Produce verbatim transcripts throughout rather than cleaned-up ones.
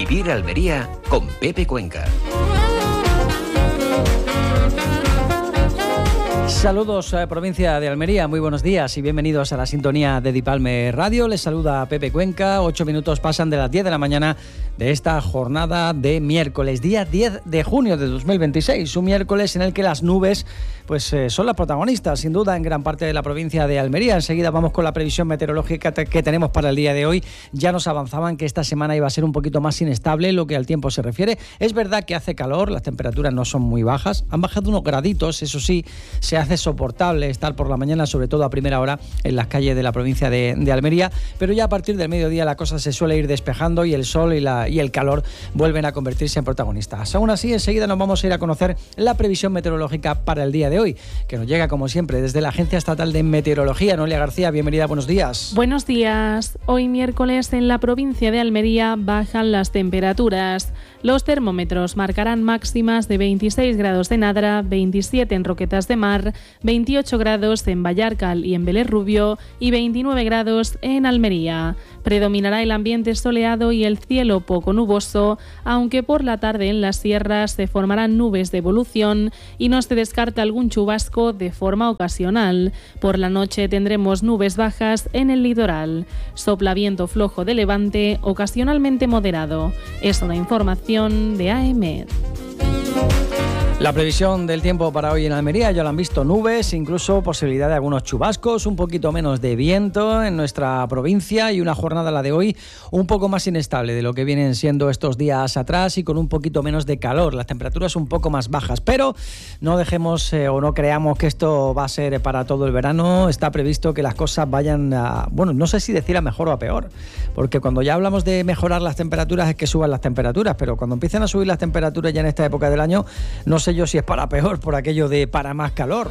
Vivir Almería con Pepe Cuenca. Saludos a provincia de Almería, muy buenos días y bienvenidos a la sintonía de Dipalme Radio. Les saluda Pepe Cuenca, ocho minutos pasan de las diez de la mañana de esta jornada de miércoles, día diez de junio de dos mil veintiséis, un miércoles en el que las nubes pues eh, son las protagonistas, sin duda, en gran parte de la provincia de Almería. Enseguida vamos con la previsión meteorológica que tenemos para el día de hoy. Ya nos avanzaban que esta semana iba a ser un poquito más inestable lo que al tiempo se refiere. Es verdad que hace calor, las temperaturas no son muy bajas, han bajado unos graditos, eso sí, se hace soportable estar por la mañana, sobre todo a primera hora, en las calles de la provincia de, de Almería, pero ya a partir del mediodía la cosa se suele ir despejando y el sol y, la, y el calor vuelven a convertirse en protagonistas. Aún así, enseguida nos vamos a ir a conocer la previsión meteorológica para el día de hoy, que nos llega como siempre desde la Agencia Estatal de Meteorología. Noelia García, bienvenida, buenos días. Buenos días. Hoy miércoles en la provincia de Almería bajan las temperaturas. Los termómetros marcarán máximas de veintiséis grados en Adra, veintisiete en Roquetas de Mar, veintiocho grados en Vallarcal y en Vélez Rubio y veintinueve grados en Almería. Predominará el ambiente soleado y el cielo poco nuboso, aunque por la tarde en las sierras se formarán nubes de evolución y no se descarta algún chubasco de forma ocasional. Por la noche tendremos nubes bajas en el litoral. Sopla viento flojo de levante, ocasionalmente moderado. Es una información de A E M E D. La previsión del tiempo para hoy en Almería, ya lo han visto, nubes, incluso posibilidad de algunos chubascos, un poquito menos de viento en nuestra provincia y una jornada, la de hoy, un poco más inestable de lo que vienen siendo estos días atrás y con un poquito menos de calor, las temperaturas un poco más bajas, pero no dejemos eh, o no creamos que esto va a ser para todo el verano. Está previsto que las cosas vayan a, bueno, no sé si decir a mejor o a peor, porque cuando ya hablamos de mejorar las temperaturas es que suban las temperaturas, pero cuando empiezan a subir las temperaturas ya en esta época del año, no sé yo si es para peor por aquello de para más calor.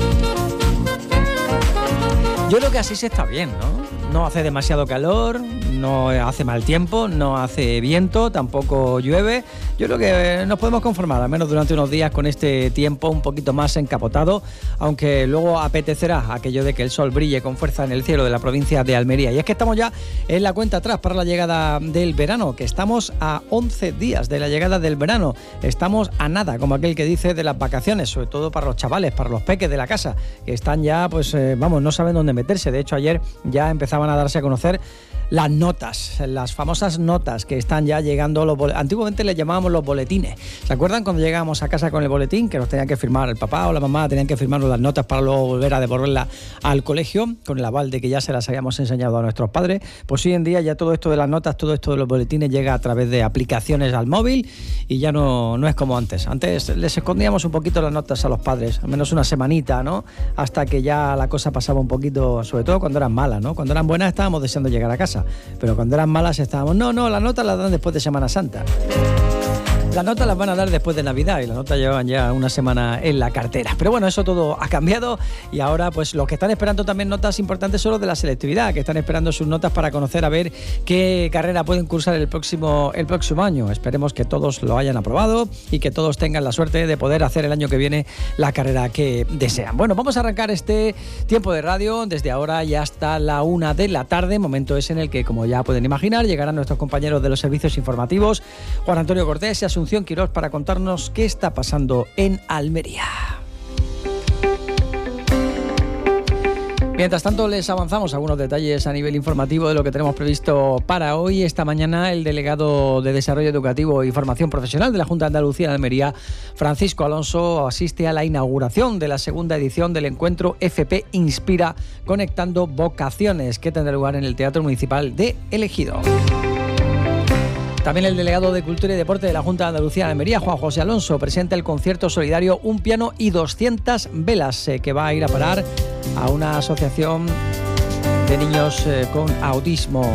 Yo creo que así se está bien, ¿no? No hace demasiado calor, no hace mal tiempo, no hace viento, tampoco llueve. Yo creo que nos podemos conformar, al menos durante unos días, con este tiempo un poquito más encapotado, aunque luego apetecerá aquello de que el sol brille con fuerza en el cielo de la provincia de Almería. Y es que estamos ya en la cuenta atrás para la llegada del verano, que estamos a once días de la llegada del verano. Estamos a nada, como aquel que dice, de las vacaciones, sobre todo para los chavales, para los peques de la casa, que están ya, pues, eh, vamos, no saben dónde meterse. De hecho, ayer ya empezaban a darse a conocer las notas, las famosas notas que están ya llegando. Los bol- Antiguamente les llamábamos los boletines. ¿Se acuerdan cuando llegábamos a casa con el boletín? Que nos tenían que firmar el papá o la mamá, tenían que firmarnos las notas para luego volver a devolverlas al colegio, con el aval de que ya se las habíamos enseñado a nuestros padres. Pues hoy en día ya todo esto de las notas, todo esto de los boletines llega a través de aplicaciones al móvil y ya no, no es como antes. Antes les escondíamos un poquito las notas a los padres, al menos una semanita, ¿no? Hasta que ya la cosa pasaba un poquito, sobre todo cuando eran malas, ¿no? Cuando eran buenas estábamos deseando llegar a casa, pero cuando eran malas estábamos, no, no, las notas las dan después de Semana Santa. Las notas las van a dar después de Navidad y las notas llevan ya una semana en la cartera. Pero bueno, eso todo ha cambiado y ahora pues los que están esperando también notas importantes son los de la selectividad, que están esperando sus notas para conocer a ver qué carrera pueden cursar el próximo, el próximo año. Esperemos que todos lo hayan aprobado y que todos tengan la suerte de poder hacer el año que viene la carrera que desean. Bueno, vamos a arrancar este tiempo de radio desde ahora y hasta la una de la tarde, momento ese en el que, como ya pueden imaginar, llegarán nuestros compañeros de los servicios informativos, Juan Antonio Cortés y Asunción Quirós, para contarnos qué está pasando en Almería. Mientras tanto, les avanzamos algunos detalles a nivel informativo de lo que tenemos previsto para hoy. Esta mañana, el delegado de Desarrollo Educativo y Formación Profesional de la Junta de Andalucía de Almería, Francisco Alonso, asiste a la inauguración de la segunda edición del encuentro F P Inspira, Conectando Vocaciones, que tendrá lugar en el Teatro Municipal de El Ejido. También el delegado de Cultura y Deporte de la Junta de Andalucía de Almería, Juan José Alonso, presenta el concierto solidario Un piano y doscientas velas, eh, que va a ir a parar a una asociación de niños eh, con autismo.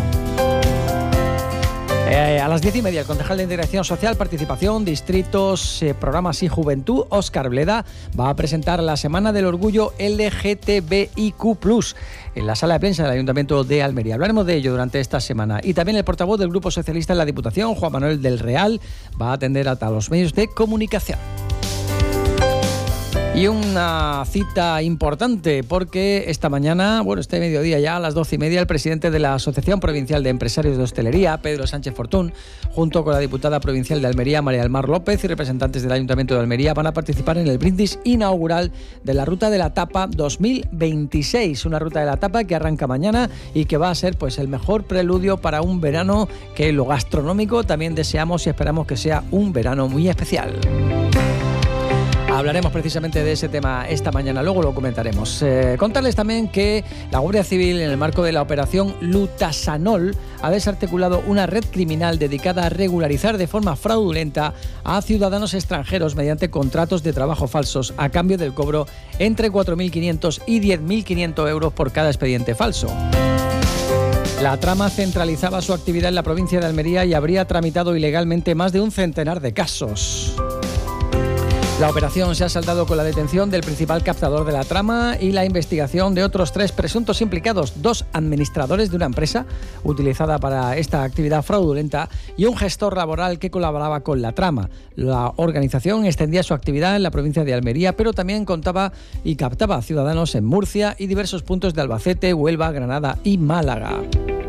Eh, a las diez y media, el concejal de Integración Social, Participación, Distritos, eh, Programas y Juventud, Óscar Bleda, va a presentar la Semana del Orgullo L G T B I Q plus, en la sala de prensa del Ayuntamiento de Almería. Hablaremos de ello durante esta semana. Y también el portavoz del Grupo Socialista en la Diputación, Juan Manuel del Real, va a atender a los medios de comunicación. Y una cita importante porque esta mañana, bueno, este mediodía ya a las doce y media, el presidente de la Asociación Provincial de Empresarios de Hostelería, Pedro Sánchez Fortún, junto con la diputada provincial de Almería, María del Mar López, y representantes del Ayuntamiento de Almería, van a participar en el brindis inaugural de la Ruta de la Tapa dos mil veintiséis, una Ruta de la Tapa que arranca mañana y que va a ser pues el mejor preludio para un verano que en lo gastronómico también deseamos y esperamos que sea un verano muy especial. Hablaremos precisamente de ese tema esta mañana, luego lo comentaremos. Eh, contarles también que la Guardia Civil, en el marco de la operación Lutasanol, ha desarticulado una red criminal dedicada a regularizar de forma fraudulenta a ciudadanos extranjeros mediante contratos de trabajo falsos a cambio del cobro entre cuatro mil quinientos y diez mil quinientos euros por cada expediente falso. La trama centralizaba su actividad en la provincia de Almería y habría tramitado ilegalmente más de un centenar de casos. La operación se ha saldado con la detención del principal captador de la trama y la investigación de otros tres presuntos implicados, dos administradores de una empresa utilizada para esta actividad fraudulenta y un gestor laboral que colaboraba con la trama. La organización extendía su actividad en la provincia de Almería, pero también contaba y captaba a ciudadanos en Murcia y diversos puntos de Albacete, Huelva, Granada y Málaga.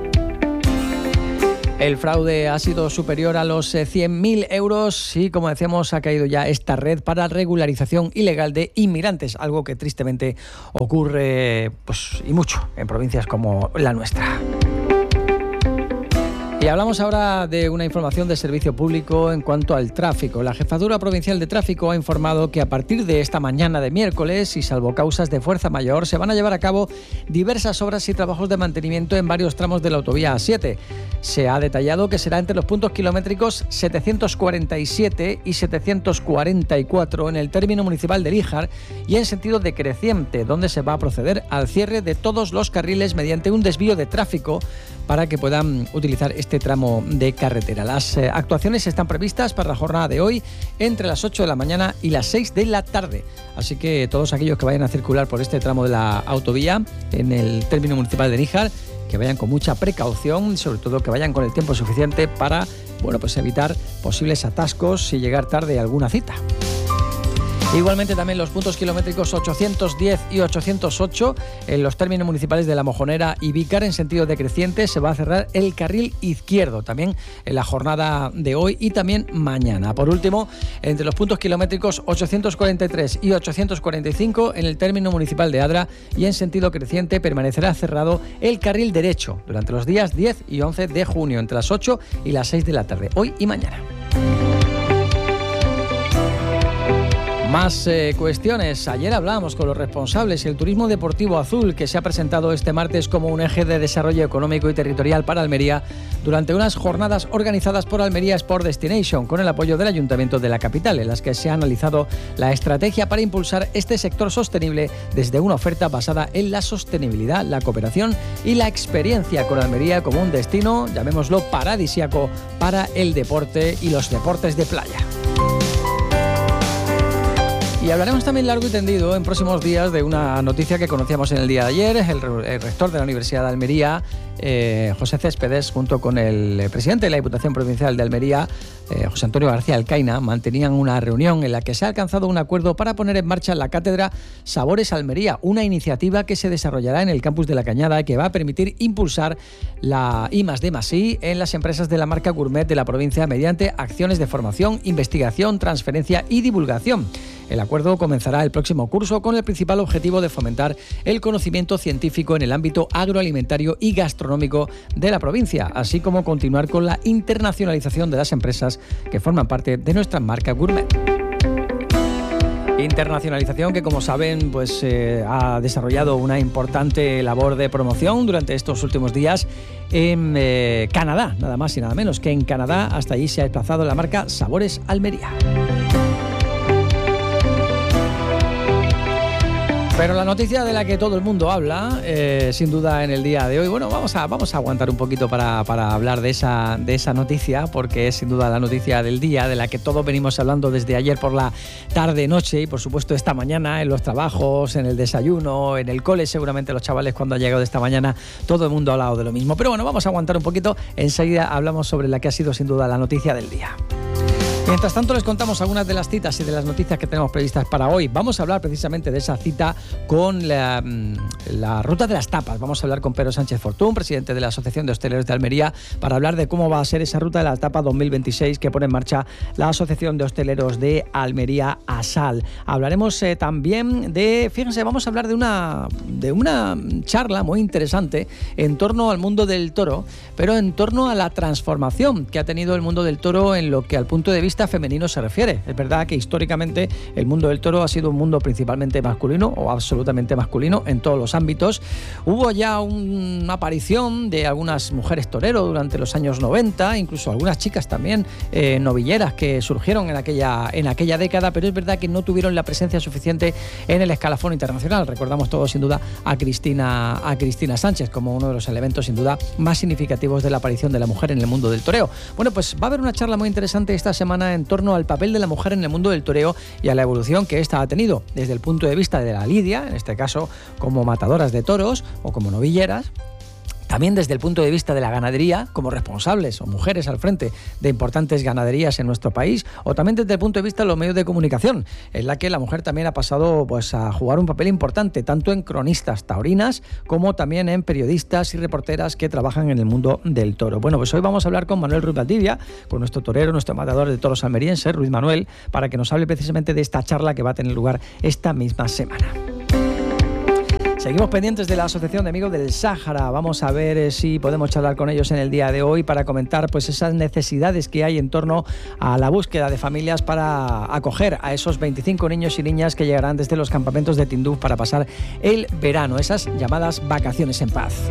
El fraude ha sido superior a los cien mil euros y, como decíamos, ha caído ya esta red para regularización ilegal de inmigrantes, algo que tristemente ocurre pues, y mucho en provincias como la nuestra. Y hablamos ahora de una información de servicio público en cuanto al tráfico. La Jefatura Provincial de Tráfico ha informado que a partir de esta mañana de miércoles, y salvo causas de fuerza mayor, se van a llevar a cabo diversas obras y trabajos de mantenimiento en varios tramos de la autovía A siete. Se ha detallado que será entre los puntos kilométricos setecientos cuarenta y siete y setecientos cuarenta y cuatro en el término municipal de Líjar y en sentido decreciente, donde se va a proceder al cierre de todos los carriles mediante un desvío de tráfico para que puedan utilizar este tramo de carretera. Las eh, actuaciones están previstas para la jornada de hoy entre las ocho de la mañana y las seis de la tarde. Así que todos aquellos que vayan a circular por este tramo de la autovía en el término municipal de Níjar, que vayan con mucha precaución y sobre todo que vayan con el tiempo suficiente para, bueno, pues evitar posibles atascos y llegar tarde a alguna cita. Igualmente también los puntos kilométricos ochocientos diez y ochocientos ocho en los términos municipales de La Mojonera y Vícar en sentido decreciente se va a cerrar el carril izquierdo también en la jornada de hoy y también mañana. Por último, entre los puntos kilométricos ochocientos cuarenta y tres y ochocientos cuarenta y cinco en el término municipal de Adra y en sentido creciente permanecerá cerrado el carril derecho durante los días diez y once de junio entre las ocho y las seis de la tarde, hoy y mañana. Más eh, cuestiones. Ayer hablábamos con los responsables del turismo deportivo azul que se ha presentado este martes como un eje de desarrollo económico y territorial para Almería durante unas jornadas organizadas por Almería Sport Destination con el apoyo del Ayuntamiento de la capital, en las que se ha analizado la estrategia para impulsar este sector sostenible desde una oferta basada en la sostenibilidad, la cooperación y la experiencia, con Almería como un destino, llamémoslo paradisíaco, para el deporte y los deportes de playa. Y hablaremos también largo y tendido en próximos días de una noticia que conocíamos en el día de ayer. El, el rector de la Universidad de Almería, eh, José Céspedes, junto con el presidente de la Diputación Provincial de Almería, eh, José Antonio García Alcaina, mantenían una reunión en la que se ha alcanzado un acuerdo para poner en marcha la cátedra Sabores Almería, una iniciativa que se desarrollará en el campus de La Cañada y que va a permitir impulsar la I más D más I en las empresas de la marca gourmet de la provincia mediante acciones de formación, investigación, transferencia y divulgación. El acuerdo comenzará el próximo curso con el principal objetivo de fomentar el conocimiento científico en el ámbito agroalimentario y gastronómico de la provincia, así como continuar con la internacionalización de las empresas que forman parte de nuestra marca gourmet. Internacionalización que, como saben, pues eh, ha desarrollado una importante labor de promoción durante estos últimos días en eh, Canadá, nada más y nada menos que en Canadá. Hasta allí se ha desplazado la marca Sabores Almería. Pero la noticia de la que todo el mundo habla, eh, sin duda en el día de hoy, bueno, vamos a, vamos a aguantar un poquito para, para hablar de esa, de esa noticia, porque es sin duda la noticia del día, de la que todos venimos hablando desde ayer por la tarde-noche y por supuesto esta mañana en los trabajos, en el desayuno, en el cole, seguramente los chavales cuando han llegado de esta mañana, todo el mundo ha hablado de lo mismo. Pero bueno, vamos a aguantar un poquito, enseguida hablamos sobre la que ha sido sin duda la noticia del día. Mientras tanto, les contamos algunas de las citas y de las noticias que tenemos previstas para hoy. Vamos a hablar precisamente de esa cita con la, la Ruta de las Tapas. Vamos a hablar con Pedro Sánchez Fortún, presidente de la Asociación de Hosteleros de Almería, para hablar de cómo va a ser esa Ruta de las Tapas dos mil veintiséis que pone en marcha la Asociación de Hosteleros de Almería, ASAL. Hablaremos eh, también de, fíjense, vamos a hablar de una, de una charla muy interesante en torno al mundo del toro, pero en torno a la transformación que ha tenido el mundo del toro en lo que al punto de vista femenino se refiere. Es verdad que históricamente el mundo del toro ha sido un mundo principalmente masculino o absolutamente masculino en todos los ámbitos. Hubo ya un, una aparición de algunas mujeres toreros durante los años noventa, incluso algunas chicas también eh, novilleras que surgieron en aquella, en aquella década, pero es verdad que no tuvieron la presencia suficiente en el escalafón internacional. Recordamos todos sin duda a Cristina, a Cristina Sánchez como uno de los elementos sin duda más significativos de la aparición de la mujer en el mundo del toreo. Bueno, pues va a haber una charla muy interesante esta semana en torno al papel de la mujer en el mundo del toreo y a la evolución que ésta ha tenido desde el punto de vista de la lidia, en este caso como matadoras de toros o como novilleras. También desde el punto de vista de la ganadería, como responsables o mujeres al frente de importantes ganaderías en nuestro país, o también desde el punto de vista de los medios de comunicación, en la que la mujer también ha pasado pues, a jugar un papel importante, tanto en cronistas taurinas como también en periodistas y reporteras que trabajan en el mundo del toro. Bueno, pues hoy vamos a hablar con Manuel Ruiz Valdivia, con nuestro torero, nuestro matador de toros almeriense, Ruiz Manuel, para que nos hable precisamente de esta charla que va a tener lugar esta misma semana. Seguimos pendientes de la Asociación de Amigos del Sáhara. Vamos a ver eh, si podemos charlar con ellos en el día de hoy para comentar pues esas necesidades que hay en torno a la búsqueda de familias para acoger a esos veinticinco niños y niñas que llegarán desde los campamentos de Tinduf para pasar el verano, esas llamadas vacaciones en paz.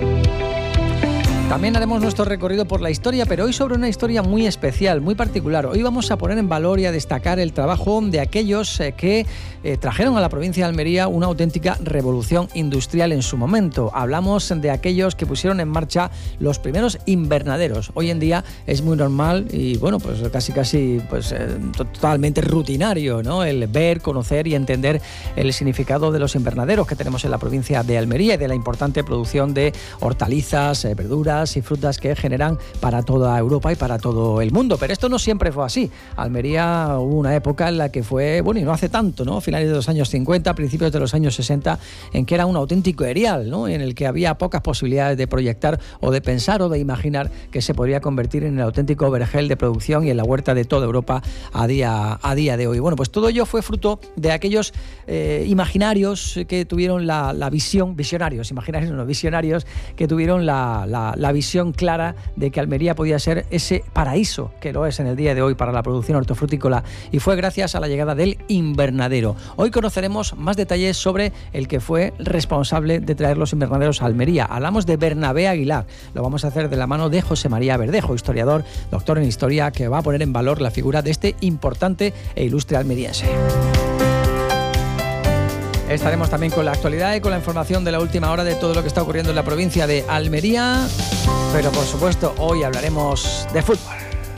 También haremos nuestro recorrido por la historia, pero hoy sobre una historia muy especial, muy particular. Hoy vamos a poner en valor y a destacar el trabajo de aquellos eh, que eh, trajeron a la provincia de Almería una auténtica revolución industrial en su momento. Hablamos de aquellos que pusieron en marcha los primeros invernaderos. Hoy en día es muy normal y bueno, pues casi casi pues eh, totalmente rutinario, ¿no? El ver, conocer y entender el significado de los invernaderos que tenemos en la provincia de Almería y de la importante producción de hortalizas, eh, verduras y frutas que generan para toda Europa y para todo el mundo. Pero esto no siempre fue así. Almería hubo una época en la que fue, bueno, y no hace tanto, ¿no? Finales de los años cincuenta, principios de los años sesenta, en que era un auténtico erial, ¿no? En el que había pocas posibilidades de proyectar o de pensar o de imaginar que se podría convertir en el auténtico vergel de producción y en la huerta de toda Europa a día, a día de hoy. Bueno, pues todo ello fue fruto de aquellos eh, imaginarios que tuvieron la, la visión, visionarios, imaginarios no, visionarios, que tuvieron la, la, la visión clara de que Almería podía ser ese paraíso que lo es en el día de hoy para la producción hortofrutícola, y fue gracias a la llegada del invernadero. Hoy conoceremos más detalles sobre el que fue responsable de traer los invernaderos a Almería. Hablamos de Bernabé Aguilar. Lo vamos a hacer de la mano de José María Verdejo, historiador, doctor en historia, que va a poner en valor la figura de este importante e ilustre almeriense. Estaremos también con la actualidad y con la información de la última hora de todo lo que está ocurriendo en la provincia de Almería, pero por supuesto hoy hablaremos de fútbol.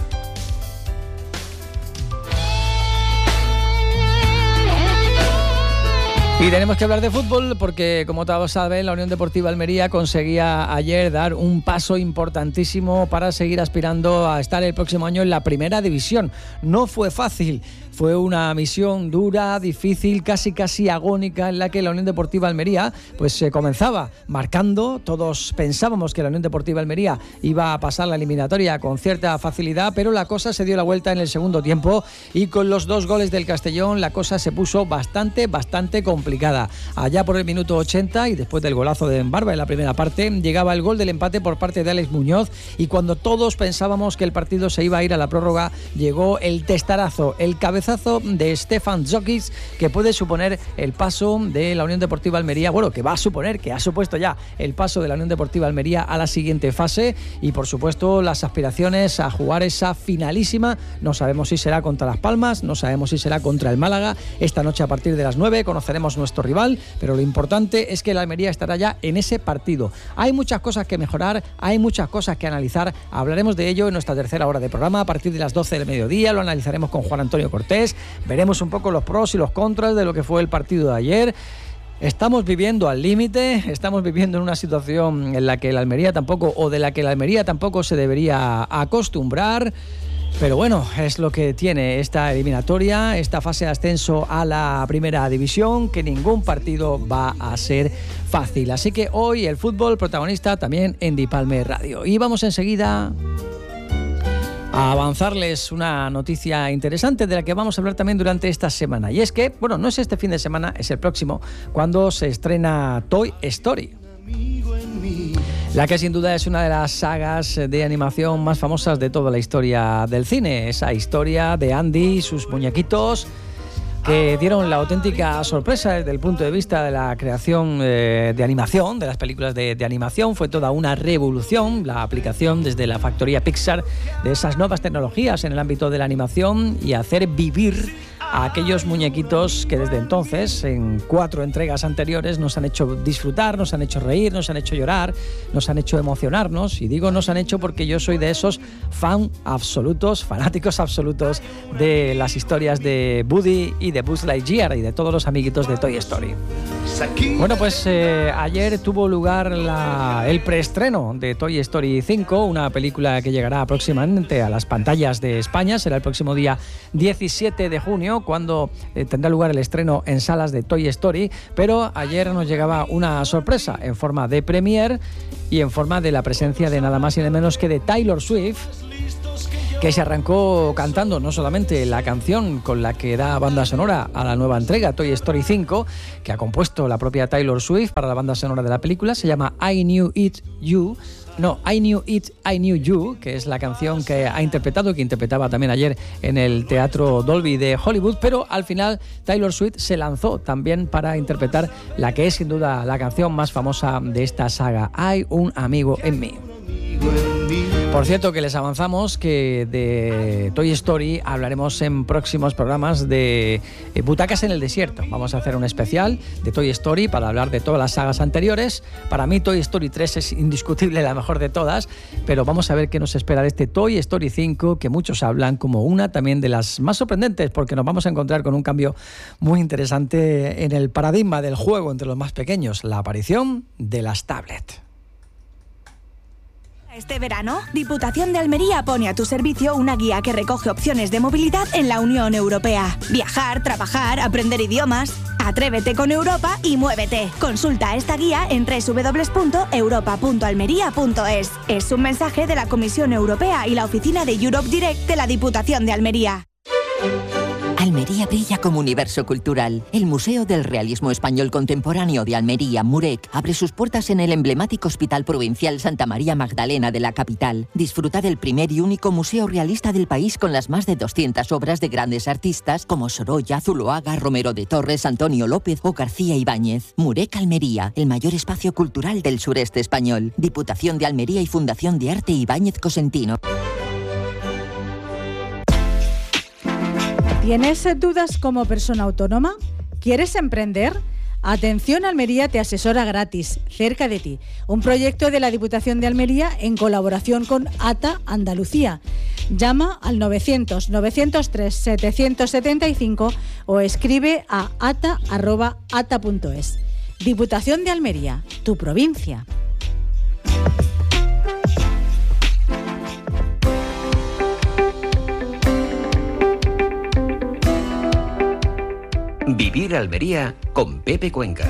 Y tenemos que hablar de fútbol porque, como todos saben, la Unión Deportiva Almería conseguía ayer dar un paso importantísimo para seguir aspirando a estar el próximo año en la primera división. No fue fácil. Fue una misión dura, difícil, casi casi agónica, en la que la Unión Deportiva Almería pues se eh, comenzaba marcando. Todos pensábamos que la Unión Deportiva Almería iba a pasar la eliminatoria con cierta facilidad, pero la cosa se dio la vuelta en el segundo tiempo y con los dos goles del Castellón la cosa se puso bastante, bastante complicada. Allá por el minuto ochenta y después del golazo de Barba en la primera parte, llegaba el gol del empate por parte de Alex Muñoz, y cuando todos pensábamos que el partido se iba a ir a la prórroga, llegó el testarazo, el cabezazo de Stefan Jokic, que puede suponer el paso de la Unión Deportiva Almería, bueno, que va a suponer, que ha supuesto ya el paso de la Unión Deportiva Almería a la siguiente fase, y por supuesto las aspiraciones a jugar esa finalísima. No sabemos si será contra Las Palmas, no sabemos si será contra el Málaga. Esta noche a partir de las nueve conoceremos nuestro rival, pero lo importante es que la Almería estará ya en ese partido. Hay muchas cosas que mejorar, hay muchas cosas que analizar. Hablaremos de ello en nuestra tercera hora de programa a partir de las doce del mediodía. Lo analizaremos con Juan Antonio Cortés. Veremos un poco los pros y los contras de lo que fue el partido de ayer. Estamos viviendo al límite, estamos viviendo en una situación en la que la Almería tampoco, o de la que la Almería tampoco se debería acostumbrar. Pero bueno, es lo que tiene esta eliminatoria, esta fase de ascenso a la primera división, que ningún partido va a ser fácil. Así que hoy el fútbol protagonista también en Dipalme Radio. Y vamos enseguida a avanzarles una noticia interesante de la que vamos a hablar también durante esta semana. Y es que, bueno, no es este fin de semana, es el próximo, cuando se estrena Toy Story. La que sin duda es una de las sagas de animación más famosas de toda la historia del cine. Esa historia de Andy y sus muñequitos que dieron la auténtica sorpresa desde el punto de vista de la creación eh, de animación, de las películas de, de animación. Fue toda una revolución la aplicación desde la factoría Pixar de esas nuevas tecnologías en el ámbito de la animación y hacer vivir a aquellos muñequitos que desde entonces, en cuatro entregas anteriores, nos han hecho disfrutar, nos han hecho reír, nos han hecho llorar, nos han hecho emocionarnos. Y digo nos han hecho porque yo soy de esos fan absolutos, fanáticos absolutos de las historias de Woody y de Buzz Lightyear y de todos los amiguitos de Toy Story. Bueno, pues eh, ayer tuvo lugar la, el preestreno de Toy Story cinco, una película que llegará próximamente a las pantallas de España. Será el próximo día diecisiete de junio, cuando eh, tendrá lugar el estreno en salas de Toy Story, pero ayer nos llegaba una sorpresa en forma de premier y en forma de la presencia de nada más y nada menos que de Taylor Swift, que se arrancó cantando no solamente la canción con la que da banda sonora a la nueva entrega Toy Story cinco, que ha compuesto la propia Taylor Swift para la banda sonora de la película. Se llama I Knew It You, no, I Knew It, I Knew You, que es la canción que ha interpretado, que interpretaba también ayer en el Teatro Dolby de Hollywood, pero al final Taylor Swift se lanzó también para interpretar la que es sin duda la canción más famosa de esta saga, Hay un amigo en mí. Por cierto, que les avanzamos que de Toy Story hablaremos en próximos programas de Butacas en el Desierto. Vamos a hacer un especial de Toy Story para hablar de todas las sagas anteriores. Para mí Toy Story tres es indiscutible la mejor de todas, pero vamos a ver qué nos espera de este Toy Story cinco, que muchos hablan como una también de las más sorprendentes, porque nos vamos a encontrar con un cambio muy interesante en el paradigma del juego entre los más pequeños, la aparición de las tablets. Este verano, Diputación de Almería pone a tu servicio una guía que recoge opciones de movilidad en la Unión Europea. Viajar, trabajar, aprender idiomas. Atrévete con Europa y muévete. Consulta esta guía en doble u doble u doble u punto europa punto almería punto es. Es un mensaje de la Comisión Europea y la oficina de Europe Direct de la Diputación de Almería. Almería brilla como universo cultural. El Museo del Realismo Español Contemporáneo de Almería, Murec, abre sus puertas en el emblemático Hospital Provincial Santa María Magdalena de la capital. Disfruta del primer y único museo realista del país con las más de doscientas obras de grandes artistas como Sorolla, Zuloaga, Romero de Torres, Antonio López o García Ibáñez. Murec Almería, el mayor espacio cultural del sureste español. Diputación de Almería y Fundación de Arte Ibáñez Cosentino. ¿Tienes dudas como persona autónoma? ¿Quieres emprender? Atención Almería te asesora gratis, cerca de ti. Un proyecto de la Diputación de Almería en colaboración con A T A Andalucía. Llama al novecientos, novecientos tres, setecientos setenta y cinco o escribe a ata arroba ata punto es. Diputación de Almería, tu provincia. Vivir Almería con Pepe Cuenca.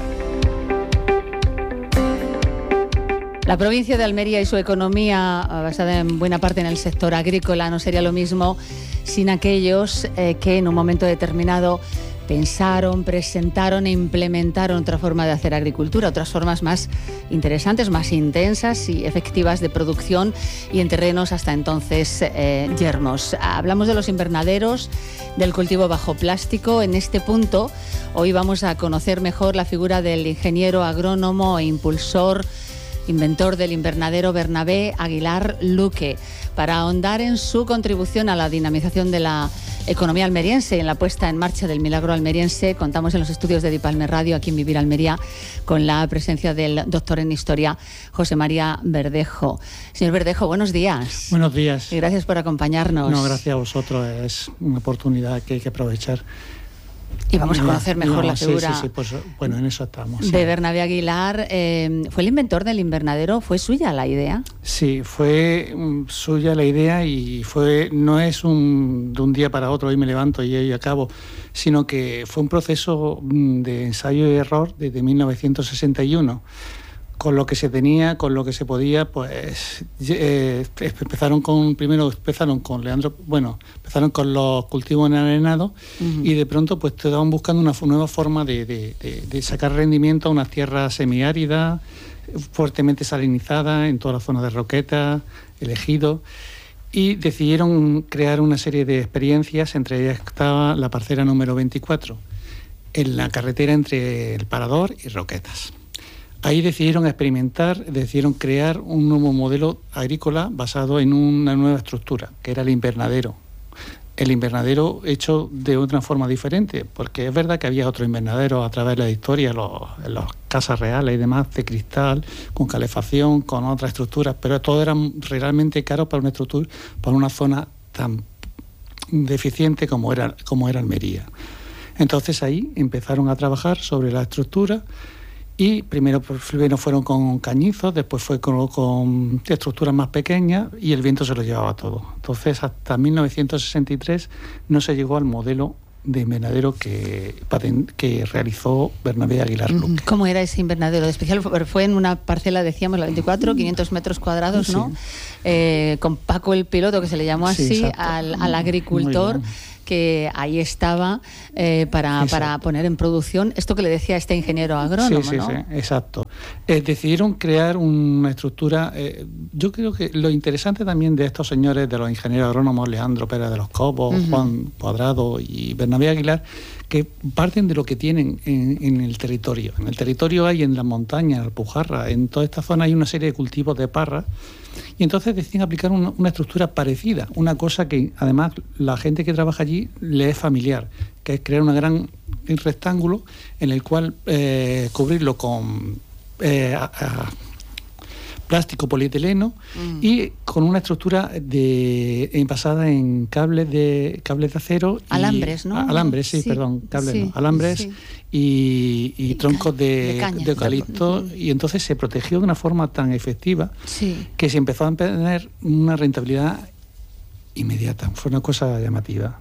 La provincia de Almería y su economía, basada en buena parte en el sector agrícola, no sería lo mismo sin aquellos eh, que en un momento determinado pensaron, presentaron e implementaron otra forma de hacer agricultura, otras formas más interesantes, más intensas y efectivas de producción y en terrenos hasta entonces eh, yermos. Hablamos de los invernaderos, del cultivo bajo plástico. En este punto, hoy vamos a conocer mejor la figura del ingeniero agrónomo e impulsor, inventor del invernadero Bernabé Aguilar Luque, para ahondar en su contribución a la dinamización de la economía almeriense y en la puesta en marcha del milagro almeriense. Contamos en los estudios de Dipalme Radio, aquí en Vivir Almería, con la presencia del doctor en Historia, José María Verdejo. Señor Verdejo, buenos días. Buenos días. Y gracias por acompañarnos. No, gracias a vosotros. Es una oportunidad que hay que aprovechar. Y vamos a conocer mejor no, la figura sí, sí, sí, pues, bueno, en eso estamos, sí. de Bernabé Aguilar. Eh, ¿Fue el inventor del invernadero? ¿Fue suya la idea? Sí, fue um, suya la idea y fue no es un, de un día para otro, hoy me levanto y hoy acabo, sino que fue un proceso de ensayo y error desde mil novecientos sesenta y uno. Con lo que se tenía, con lo que se podía, pues eh, empezaron con, primero empezaron con Leandro, bueno, empezaron con los cultivos en arenado uh-huh. y de pronto pues te estaban buscando una nueva forma de, de, de, de sacar rendimiento a unas tierras semiáridas, fuertemente salinizadas, en toda la zona de Roquetas, El Ejido, y decidieron crear una serie de experiencias, entre ellas estaba la parcela número veinticuatro, en la carretera entre El Parador y Roquetas. Ahí decidieron experimentar, decidieron crear un nuevo modelo agrícola basado en una nueva estructura, que era el invernadero. El invernadero hecho de otra forma diferente, porque es verdad que había otros invernaderos a través de la historia, los, las casas reales y demás, de cristal, con calefacción, con otras estructuras, pero todo era realmente caro para una estructura, para una zona tan deficiente como era, como era Almería. Entonces ahí empezaron a trabajar sobre la estructura. Y primero, primero fueron con cañizos, después fue con, con estructuras más pequeñas y el viento se lo llevaba todo. Entonces, hasta mil novecientos sesenta y tres no se llegó al modelo de invernadero que, que realizó Bernabé Aguilar Luque. ¿Cómo era ese invernadero de especial? Fue en una parcela, decíamos, la veinticuatro, quinientos metros cuadrados, ¿no? Sí. Eh, con Paco el piloto, que se le llamó así, sí, al, al agricultor, que ahí estaba eh, para, para poner en producción esto que le decía este ingeniero agrónomo, sí, sí, ¿no? Sí, exacto. Eh, decidieron crear una estructura. Eh, yo creo que lo interesante también de estos señores, de los ingenieros agrónomos, Leandro Pérez de los Cobos, uh-huh. Juan Cuadrado y Bernabé Aguilar, que parten de lo que tienen en, en el territorio. En el territorio hay, en las montañas, en Alpujarra, en toda esta zona hay una serie de cultivos de parra. Y entonces deciden aplicar una, una estructura parecida, una cosa que además la gente que trabaja allí le es familiar, que es crear un gran rectángulo en el cual eh, cubrirlo con eh, a, a, plástico polietileno mm. y con una estructura de, de basada en cables de cables de acero, alambres, y, ¿no? Alambres, sí, sí perdón, cables, sí, no, alambres sí. y, y, y troncos de, de, de eucalipto, uh-huh. y entonces se protegió de una forma tan efectiva sí. que se empezó a tener una rentabilidad inmediata. Fue una cosa llamativa.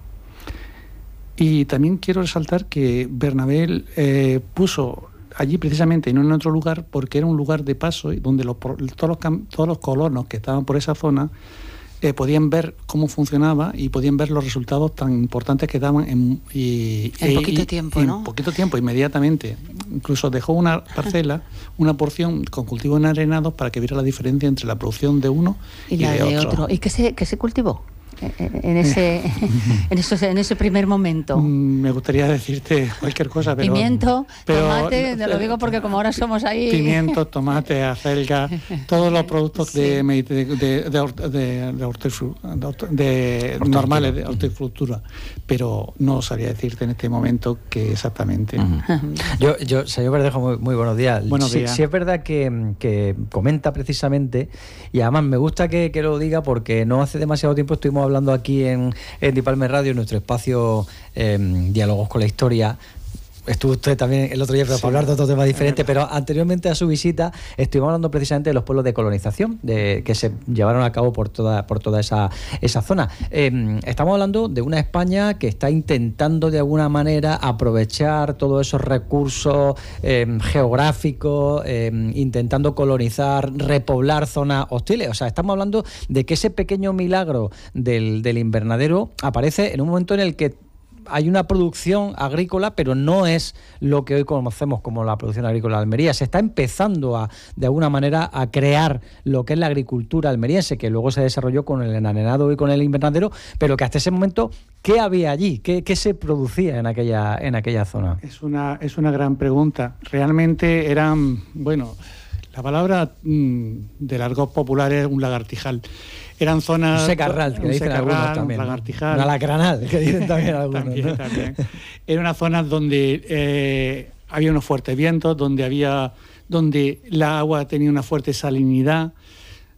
Y también quiero resaltar que Bernabé eh, puso allí precisamente, no en otro lugar, porque era un lugar de paso donde los, todos, los, todos los colonos que estaban por esa zona eh, podían ver cómo funcionaba y podían ver los resultados tan importantes que daban en, y, en e, poquito y, tiempo, en ¿no? poquito tiempo, inmediatamente. Incluso dejó una parcela, una porción con cultivos enarenados para que viera la diferencia entre la producción de uno y, y la de, de otro. otro. ¿Y qué se, qué se cultivó en ese en, esos, en ese primer momento? Me gustaría decirte cualquier cosa, pero... Pimiento, pero, tomate, te lo digo porque como ahora somos ahí... Pimiento, tomate, acelga, todos los productos sí. de, de, de, de, de, de, hortifru, de, de normales de horticultura, pero no sabría decirte en este momento que exactamente. Uh-huh. yo, yo, señor Verdejo, muy, muy buenos días. Buenos sí, días. Sí es verdad que, que comenta precisamente, y además me gusta que, que lo diga porque no hace demasiado tiempo estuvimos hablando aquí en, en Dipalme Radio, en nuestro espacio eh, Diálogos con la Historia. Estuvo usted también el otro día, pero sí, para hablar de otro tema diferente, pero anteriormente a su visita estuvimos hablando precisamente de los pueblos de colonización de, que se llevaron a cabo por toda, por toda esa, esa zona. Eh, estamos hablando de una España que está intentando de alguna manera aprovechar todos esos recursos eh, geográficos, eh, intentando colonizar, repoblar zonas hostiles. O sea, estamos hablando de que ese pequeño milagro del, del invernadero aparece en un momento en el que hay una producción agrícola, pero no es lo que hoy conocemos como la producción agrícola de Almería. Se está empezando a, de alguna manera, a crear lo que es la agricultura almeriense, que luego se desarrolló con el enarenado y con el invernadero, pero que hasta ese momento, ¿qué había allí? ¿Qué, qué se producía en aquella, en aquella zona? Es una, es una gran pregunta. Realmente eran, bueno, la palabra mmm, del argot popular es un lagartijal. Eran zonas... Un secarral, que un dicen secarral, algunos también. Un lagartijal. Un alacranal, que dicen también algunos. también, ¿no? también. Eran unas zonas donde eh, había unos fuertes vientos, donde había donde el agua tenía una fuerte salinidad,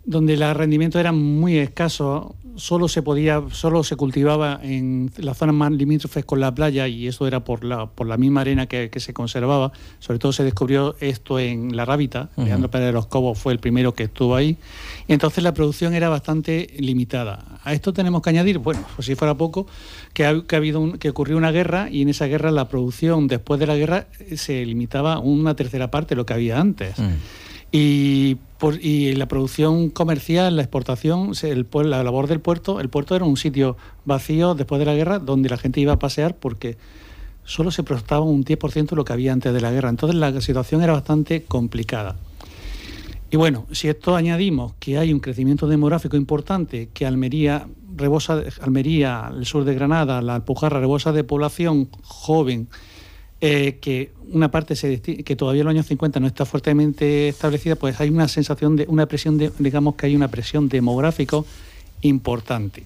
donde el rendimiento era muy escaso, solo se podía, solo se cultivaba en las zonas más limítrofes con la playa, y eso era por la, por la misma arena que, que se conservaba. Sobre todo se descubrió esto en La Rábita. Uh-huh. Leandro Pérez de los Cobos fue el primero que estuvo ahí, y entonces la producción era bastante limitada. A esto tenemos que añadir, bueno, pues si fuera poco, que ha, que ha habido un, que ocurrió una guerra, y en esa guerra la producción después de la guerra se limitaba a una tercera parte de lo que había antes. Uh-huh. Y, por, y la producción comercial, la exportación, el, la labor del puerto, el puerto era un sitio vacío después de la guerra donde la gente iba a pasear porque solo se exportaba un diez por ciento de lo que había antes de la guerra. Entonces la situación era bastante complicada. Y bueno, si esto añadimos que hay un crecimiento demográfico importante, que Almería rebosa, Almería, el sur de Granada, la Alpujarra rebosa de población joven, Eh, que una parte se que todavía en los años cincuenta no está fuertemente establecida, pues hay una sensación de una presión de, digamos que hay una presión demográfica importante.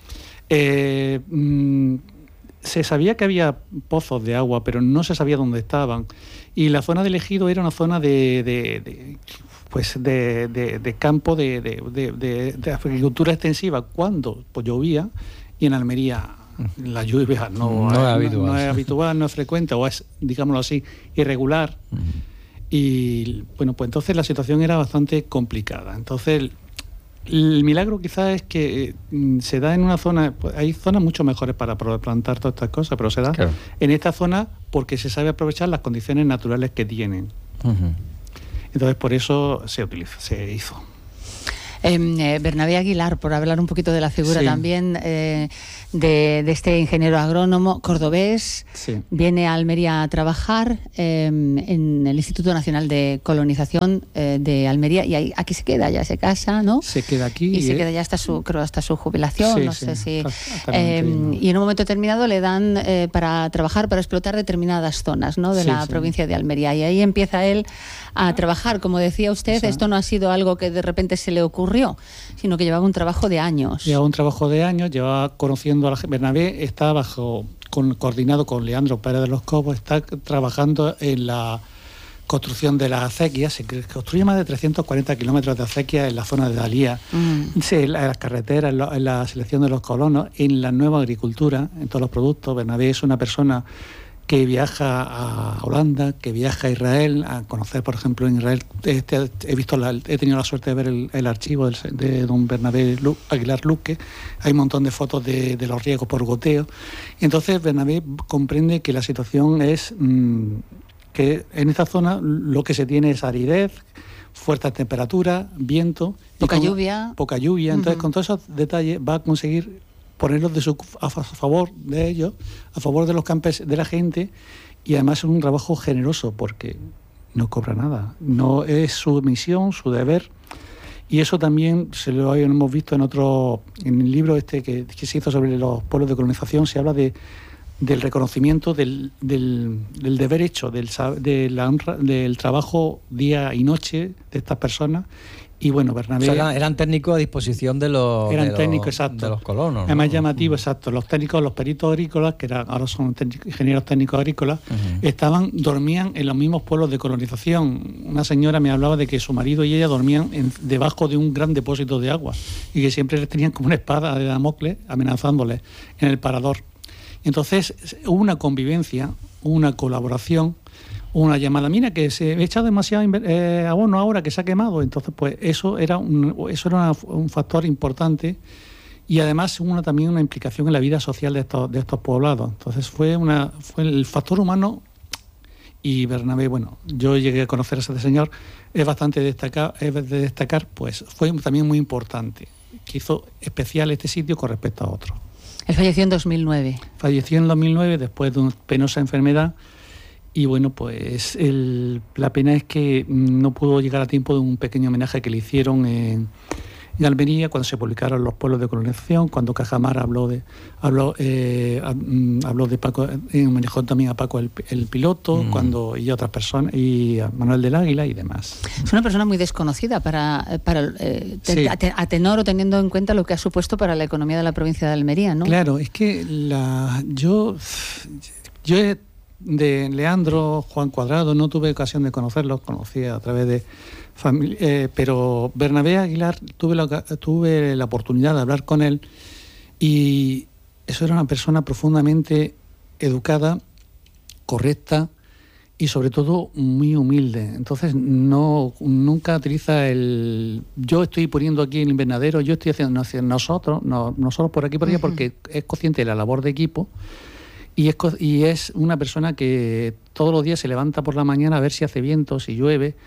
Eh, mmm, se sabía que había pozos de agua, pero no se sabía dónde estaban, y la zona del Ejido era una zona de, de, de pues de, de, de campo de, de, de, de, de agricultura extensiva cuando pues llovía, y en Almería la lluvia no, no, es, habitual. No, no es habitual, no es frecuente, o es, digámoslo así, irregular. Uh-huh. Y bueno, pues entonces la situación era bastante complicada. Entonces el, el milagro quizás es que eh, se da en una zona, pues hay zonas mucho mejores para plantar todas estas cosas, pero se da claro. en esta zona porque se sabe aprovechar las condiciones naturales que tienen. Uh-huh. Entonces por eso se utilizó, se hizo. Eh, Bernabé Aguilar, por hablar un poquito de la figura sí. también eh, de, de este ingeniero agrónomo cordobés, sí. viene a Almería a trabajar eh, en el Instituto Nacional de Colonización eh, de Almería, y ahí, aquí se queda, ya se casa, ¿no? Se queda aquí. Y se eh. queda ya hasta su, creo, hasta su jubilación, sí, no sí, sé si... Eh, y en un momento determinado le dan eh, para trabajar, para explotar determinadas zonas, ¿no? De sí, la sí. provincia de Almería, y ahí empieza él a trabajar. Como decía usted, sí. esto no ha sido algo que de repente se le ocurrió, sino que llevaba un trabajo de años. Llevaba un trabajo de años, llevaba conociendo a la gente. Bernabé está bajo, con, coordinado con Leandro Pérez de los Cobos, está trabajando en la construcción de las acequias. Se construye más de trescientos cuarenta kilómetros de acequias en la zona de Dalía, mm. sí, en las carreteras, en, lo, en la selección de los colonos, en la nueva agricultura, en todos los productos. Bernabé es una persona que viaja a Holanda, que viaja a Israel, a conocer, por ejemplo, en Israel. Este, he visto la, he tenido la suerte de ver el, el archivo del, de don Bernabé Lu, Aguilar Luque. Hay un montón de fotos de, de los riegos por goteo. Y entonces Bernabé comprende que la situación es mmm, que en esta zona lo que se tiene es aridez, fuertes temperaturas, viento, poca con, lluvia. Poca lluvia. Entonces, uh-huh. con todos esos detalles va a conseguir ponerlos de su, a favor de ellos, a favor de los campes, de la gente, y además es un trabajo generoso porque no cobra nada, no es su misión, su deber, y eso también se lo hemos visto en otro, en el libro este que, que se hizo sobre los pueblos de colonización. Se habla de del reconocimiento del, del, del deber hecho, del, de la honra, del trabajo día y noche de estas personas. Y bueno, Bernabé... O sea, eran técnicos a disposición de los, eran de técnicos, los, exacto. de los colonos. Es más ¿no? llamativo, uh-huh. exacto. Los técnicos, los peritos agrícolas, que eran, ahora son técnicos, ingenieros técnicos agrícolas, uh-huh. estaban, dormían en los mismos pueblos de colonización. Una señora me hablaba de que su marido y ella dormían en, debajo de un gran depósito de agua, y que siempre les tenían como una espada de Damocles amenazándoles en el parador. Entonces hubo una convivencia, una colaboración, una llamada, mira que se ha echado demasiado eh, abono ahora que se ha quemado. Entonces pues eso era un, eso era una, un factor importante, y además una, también una implicación en la vida social de estos, de estos poblados. Entonces fue, una, fue el factor humano. Y Bernabé, bueno, yo llegué a conocer a ese señor, es bastante destacar, es de destacar, pues fue también muy importante, que hizo especial este sitio con respecto a otros. Él falleció en dos mil nueve. Falleció en dos mil nueve después de una penosa enfermedad, y bueno, pues el, la pena es que no pudo llegar a tiempo de un pequeño homenaje que le hicieron en, en Almería cuando se publicaron Los pueblos de colonización, cuando Cajamar habló de habló eh, habló de Paco, en homenaje también a Paco el, el piloto, mm. cuando y a otras personas, y a Manuel del Águila y demás. Es una persona muy desconocida para, para eh, sí. a, a tenor o teniendo en cuenta lo que ha supuesto para la economía de la provincia de Almería, ¿no? Claro, es que la yo yo he, de Leandro, Juan Cuadrado, no tuve ocasión de conocerlos, conocí a través de Famili- eh, pero Bernabé Aguilar, tuve la, tuve la oportunidad de hablar con él y eso era una persona profundamente educada, correcta y sobre todo muy humilde. Entonces no nunca utiliza el yo estoy poniendo aquí el invernadero, yo estoy haciendo nosotros, no, nosotros por aquí por allá, uh-huh. porque es consciente de la labor de equipo y es, y es una persona que todos los días se levanta por la mañana a ver si hace viento, si llueve,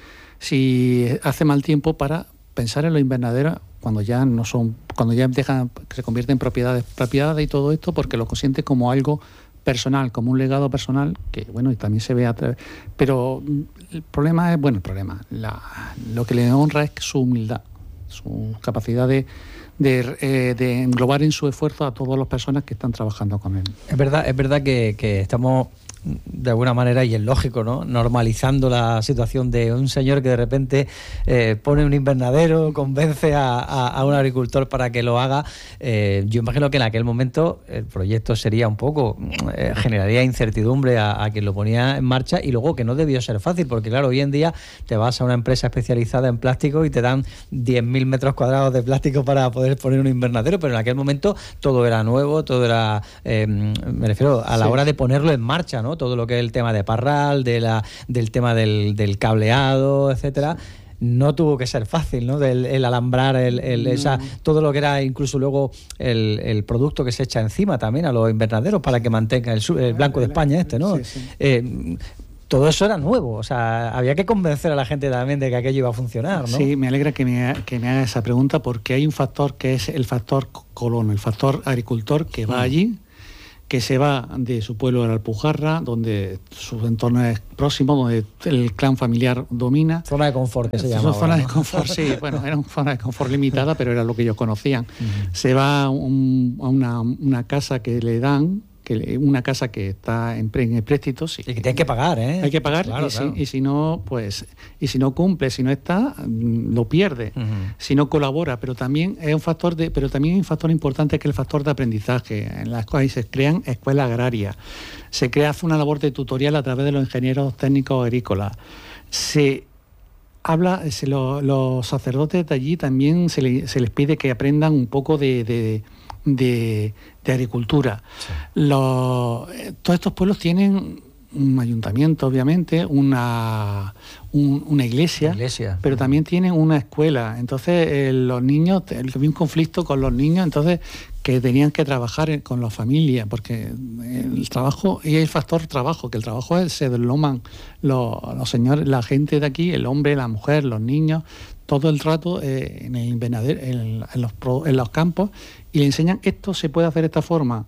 si hace mal tiempo, para pensar en los invernaderos cuando ya no son, cuando ya dejan, se convierten en propiedades, propiedades y todo esto, porque lo consiente como algo personal, como un legado personal, que bueno, y también se ve a través. Pero el problema es, bueno, el problema, la, lo que le honra es su humildad, su capacidad de, de, eh, de englobar en su esfuerzo a todas las personas que están trabajando con él. Es verdad, es verdad que, que estamos de alguna manera, y es lógico, ¿no?, normalizando la situación de un señor que de repente eh, pone un invernadero, convence a, a, a un agricultor para que lo haga. Eh, yo imagino que en aquel momento el proyecto sería un poco, eh, generaría incertidumbre a, a quien lo ponía en marcha, y luego que no debió ser fácil, porque claro, hoy en día te vas a una empresa especializada en plástico y te dan diez mil metros cuadrados de plástico para poder poner un invernadero, pero en aquel momento todo era nuevo, todo era, eh, me refiero a la sí. hora de ponerlo en marcha, ¿no? Todo lo que es el tema de parral, de la, del tema del, del cableado, etcétera. No tuvo que ser fácil, ¿no? Del, el alambrar, el, el, no. esa, todo lo que era incluso luego el, el producto que se echa encima también a los invernaderos para que mantenga el, el Blanco de España este, ¿no? Sí, sí. Eh, todo eso era nuevo, o sea, había que convencer a la gente también de que aquello iba a funcionar, ¿no? Sí, me alegra que me, que me haga esa pregunta, porque hay un factor que es el factor colono, el factor agricultor que va mm. allí, que se va de su pueblo de la Alpujarra, donde su entorno es próximo, donde el clan familiar domina. Zona de confort, que se llama. Zona ahora, de ¿no? confort, sí. Bueno, era una zona de confort limitada, pero era lo que ellos conocían. Uh-huh. Se va a, un, a una, una casa que le dan, que le, una casa que está en, en préstito. Sí. Y que tienen que pagar, ¿eh? Hay que pagar, claro, y, claro. Si, y si no, pues, y si no cumple, si no está, lo pierde. Uh-huh. Si no colabora, pero también es un factor de, pero también hay un factor importante que es el factor de aprendizaje. En las cuales se crean escuelas agrarias, se crea hace una labor de tutorial a través de los ingenieros técnicos agrícolas. Se habla, se lo, los sacerdotes de allí también se, le, se les pide que aprendan un poco de, de De, de agricultura. Sí. Los, todos estos pueblos tienen un ayuntamiento, obviamente, una, un, una iglesia, iglesia, pero también tienen una escuela. Entonces, eh, los niños, había un conflicto con los niños, entonces, que tenían que trabajar con la familia, porque el trabajo, y el factor trabajo, que el trabajo es, se desloman los, los señores, la gente de aquí, el hombre, la mujer, los niños, todo el rato eh, en el invernadero, en, en, los, en los campos, y le enseñan esto se puede hacer de esta forma.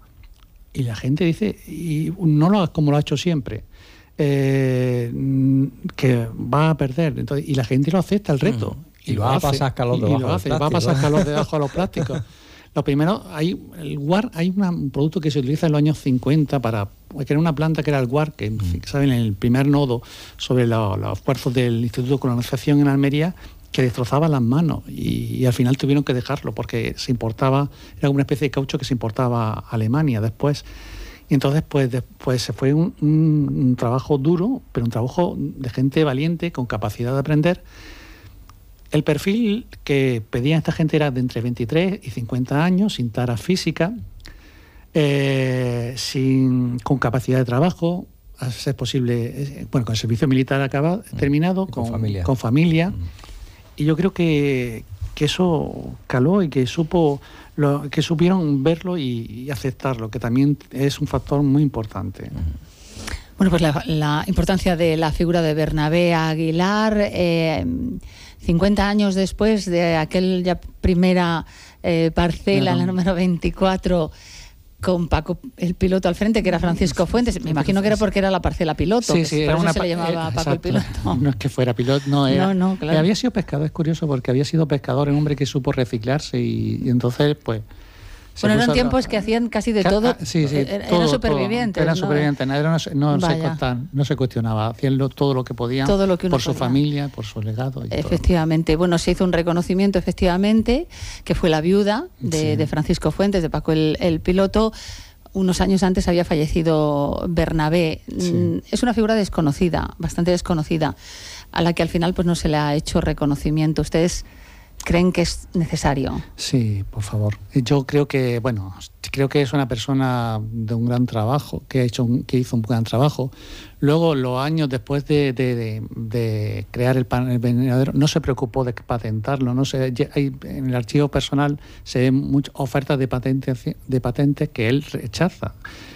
Y la gente dice, y no lo hagas como lo ha hecho siempre, eh, que va a perder. Entonces, y la gente lo acepta el reto. Mm. Y, y lo va a pasar calor y, debajo y lo hace, del va a pasar calor debajo de los plásticos. Lo primero, hay el guar, hay una, un producto que se utiliza en los años cincuenta para crear una planta que era el guar, que mm. saben, en el primer nodo sobre lo, los esfuerzos del Instituto de Colonización en Almería, que destrozaba las manos, y, y al final tuvieron que dejarlo porque se importaba, era como una especie de caucho que se importaba a Alemania después. Y entonces pues después se fue un, un, un trabajo duro, pero un trabajo de gente valiente, con capacidad de aprender. El perfil que pedía esta gente era de entre veintitrés y cincuenta años, sin tara física, eh, sin, con capacidad de trabajo, a ser posible, bueno, con el servicio militar acabado, terminado, con, con familia. Con familia. Mm. Y yo creo que, que eso caló y que supo lo, que supieron verlo y, y aceptarlo, que también es un factor muy importante. Bueno, pues la, la importancia de la figura de Bernabé Aguilar, eh, cincuenta años después de aquella primera eh, parcela, la número veinticuatro, con Paco el piloto al frente, que era Francisco Fuentes. Me imagino que era porque era la parcela piloto, sí, sí, que era por una, eso se le llamaba eh, Paco el piloto. No es que fuera piloto, no era. No, no, claro. Había sido pescador, es curioso, porque había sido pescador, un hombre que supo reciclarse y, y entonces, pues... Bueno, eran tiempos que hacían casi de todo. Sí, sí, eran todo, supervivientes. Eran ¿no? supervivientes, no, no, no, se costan, no se cuestionaba, hacían todo lo que podían todo lo que por su podía. familia, por su legado. Y efectivamente, todo. Bueno, se hizo un reconocimiento, efectivamente, que fue la viuda de, sí. de Francisco Fuentes, de Paco el, el piloto. Unos años antes había fallecido Bernabé. Sí. Es una figura desconocida, bastante desconocida. a la que al final pues no se le ha hecho reconocimiento. ¿Ustedes creen que es necesario? Sí, por favor. Yo creo que, bueno, creo que es una persona de un gran trabajo, que ha hecho un, que hizo un gran trabajo. Luego, los años después de, de, de, de crear el, pan, el invernadero, no se preocupó de patentarlo. No se, hay, en el archivo personal se ven muchas ofertas de patentes, de patentes que él rechaza.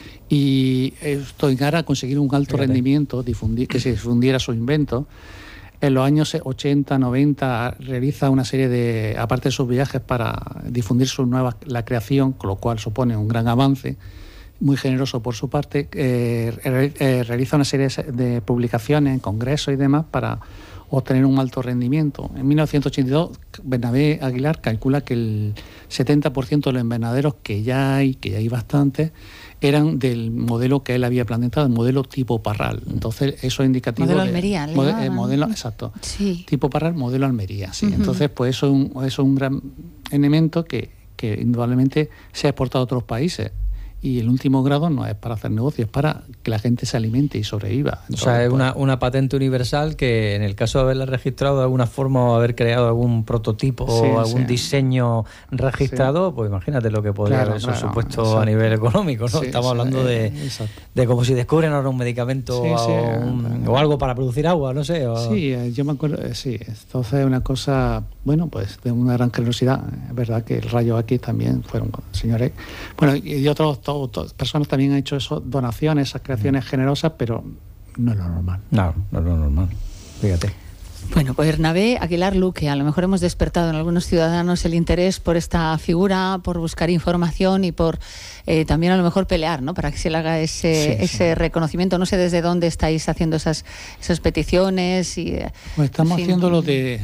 Y esto en aras a conseguir un alto Fíjate. rendimiento, difundir, que se difundiera su invento. En los años ochenta, noventa realiza una serie de, aparte de sus viajes, para difundir su nueva, la creación, con lo cual supone un gran avance, muy generoso por su parte. Eh, eh, realiza una serie de publicaciones en congresos y demás para obtener un alto rendimiento. En mil novecientos ochenta y dos, Bernabé Aguilar calcula que el setenta por ciento de los invernaderos que ya hay, que ya hay bastantes, eran del modelo que él había planteado, el modelo tipo Parral. Entonces, eso es indicativo. Modelo de, Almería, ¿le modelo, modelo Exacto. Sí. Tipo Parral, modelo Almería, sí. Uh-huh. Entonces, pues eso es un, eso es un gran elemento que, que indudablemente se ha exportado a otros países. Y el último grado no es para hacer negocios, es para que la gente se alimente y sobreviva. O sea, es una, una patente universal que en el caso de haberla registrado de alguna forma o haber creado algún prototipo sí, o algún sí. diseño registrado, sí. pues imagínate lo que podría claro, haber claro, supuesto exacto. a nivel económico, ¿no? Sí, Estamos sí, hablando de, eh, de como si descubren ahora un medicamento sí, sí, o, un, o algo para producir agua, no sé. O... Sí, yo me acuerdo, sí, entonces es una cosa, bueno, pues de una gran generosidad. Es verdad que el Rayo X también fueron señores, bueno, y otros todo, todo, personas también han hecho eso, donaciones, esas creaciones generosas, pero no es lo normal. No, no es lo normal. Fíjate. Bueno, pues Bernabé Aguilar Luque, a lo mejor hemos despertado en algunos ciudadanos el interés por esta figura, por buscar información y por eh, también a lo mejor pelear, ¿no? Para que se le haga ese, sí, ese sí. reconocimiento. No sé desde dónde estáis haciendo esas, esas peticiones. Y, pues estamos haciéndolo de...